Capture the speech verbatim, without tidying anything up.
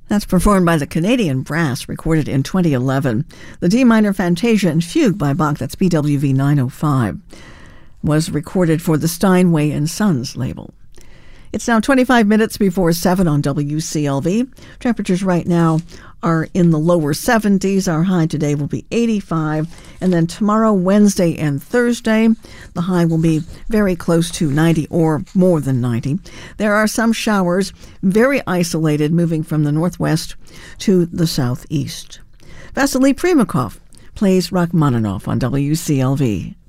That's performed by the Canadian Brass, recorded in twenty eleven. The D minor Fantasia and Fugue by Bach, that's B W V nine oh five, was recorded for the Steinway and Sons label. It's now twenty-five minutes before seven on W C L V. Temperatures right now are in the lower seventies. Our high today will be eighty-five. And then tomorrow, Wednesday and Thursday, the high will be very close to ninety or more than ninety. There are some showers, very isolated, moving from the northwest to the southeast. Vasily Primakov plays Rachmaninoff on W C L V.